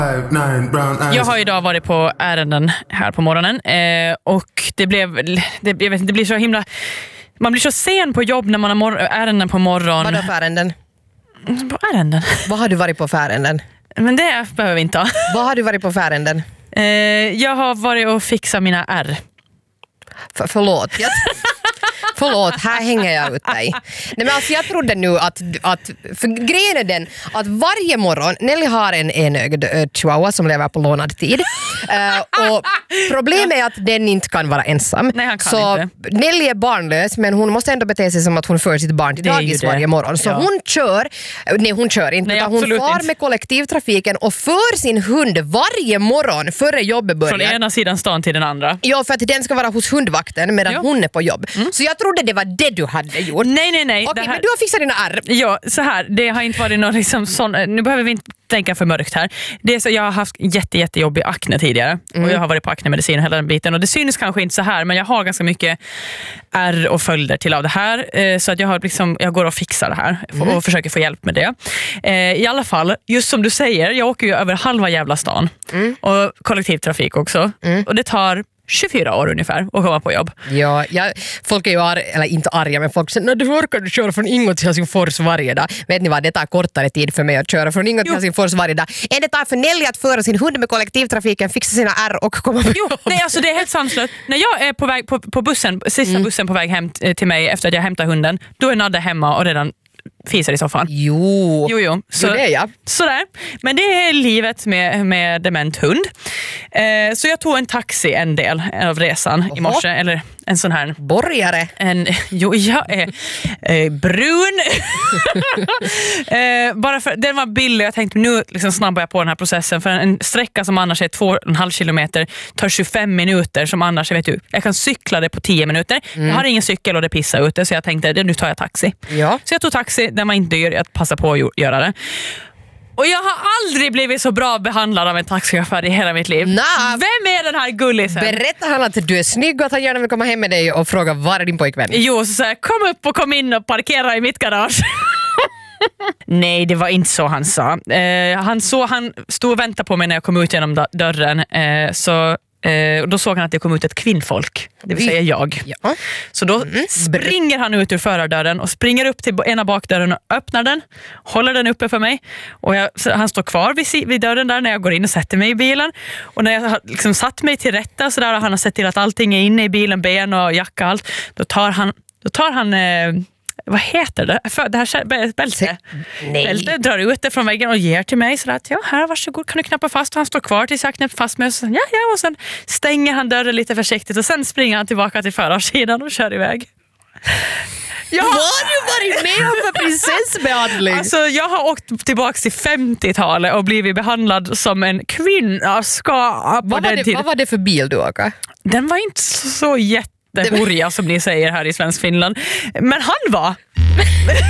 Jag har idag varit på ärenden här på morgonen och det blir så himla... Man blir så sen på jobb när man har ärenden på morgonen. Vad är för ärenden? På ärenden. Vad har du varit på för ärenden? Men det behöver vi inte ha. Vad har du varit på för ärenden? Jag har varit och fixat mina ärr. Förlåt. Förlåt, här hänger jag ut dig. Nej, men alltså jag trodde nu att för grejen är den att varje morgon Nelly har en enögd chihuahua som lever på lånad tid. Och problemet är att den inte kan vara ensam. Nej, han kan så inte. Nelly är barnlös, men hon måste ändå bete sig som att hon för sitt barn till dagis varje morgon. Så hon kör inte, utan hon far med kollektivtrafiken och för sin hund varje morgon före jobbet börjar. Från ena sidan stan till den andra. Ja, för att den ska vara hos hundvakten medan hon är på jobb. Så jag trodde det var det du hade gjort. Nej. Okej, men du har fixat dina ärr. Ja, så här. Det har inte varit någon liksom sån... Nu behöver vi inte tänka för mörkt här. Det är så, jag har haft jättejobbig akne tidigare. Och jag har varit på aknemedicin hela den biten. Och det syns kanske inte så här, men jag har ganska mycket ärr och följder till av det här. Så att jag går och fixar det här. Och försöker få hjälp med det. I alla fall, just som du säger, jag åker ju över halva jävla stan. Och kollektivtrafik också. Och det tar 24 år ungefär att komma på jobb. Ja, folk är ju eller inte arga, men folk säger, du orkar köra från Ingo till Helsingfors varje dag. Vet ni vad, det tar kortare tid för mig att köra från Ingo till Helsingfors varje dag. Än det tar för Nelly att föra sin hund med kollektivtrafiken, fixa sina ärr och komma på jobb. Nej, alltså det är helt sanslöst. När jag är på väg på bussen, sista bussen på väg hem till mig efter att jag hämtar hunden, då är Nadde hemma och redan fiser i soffan. Jo. Så det är jag. Sådär. Men det är livet med dement hund. Så jag tog en taxi en del av resan i morse. Eller en sån här... Borgare. Jag är brun. Bara för den var billig. Jag tänkte nu liksom snabbar jag på den här processen. För en sträcka som annars är 2,5 kilometer tar 25 minuter. Som annars, vet du, jag kan cykla det på 10 minuter. Jag har ingen cykel och det pissar ute. Så jag tänkte, nu tar jag taxi. Ja. Så jag tog taxi, där man inte dyr att passa på att göra det. Och jag har aldrig blivit så bra behandlad av en taxichaufför i hela mitt liv. Vem är den här gullisen? Berätta han att du är snygg och att han gärna vill komma hem med dig och fråga var är din pojkvän? Jo, så säger kom upp och kom in och parkera i mitt garage. Nej, det var inte så han sa. Han stod och väntade på mig när jag kom ut genom dörren. Och då såg han att det kom ut ett kvinnfolk, det vill säga jag. Ja. Så då springer han ut ur förardörren och springer upp till ena bakdörren och öppnar den, håller den uppe för mig. Och han står kvar vid dörren där när jag går in och sätter mig i bilen. Och när jag har liksom satt mig till rätta så där, och han har sett till att allting är inne i bilen, ben och jacka, allt. Då tar han vad heter det? Det här bältet. Bältet drar ut det från väggen och ger till mig. Så att, här, varsågod, kan du knappa fast? Och han står kvar tills jag knäpper fast mig. Och så, och sen stänger han dörren lite försiktigt. Och sen springer han tillbaka till förarsidan och kör iväg. Vad har du varit med om för prinsessbehandling? Alltså, jag har åkt tillbaka till 50-talet och blivit behandlad som en kvinna ska. Vad var det för bil du åker? Den var inte så jättehorja som ni säger här i svensk Finland. Men han var...